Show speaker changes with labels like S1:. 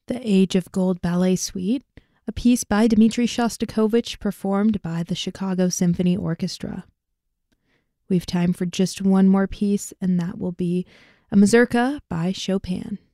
S1: The Age of Gold Ballet Suite, a piece by Dmitri Shostakovich performed by the Chicago Symphony Orchestra. We've time for just one more piece, and that will be a mazurka by Chopin.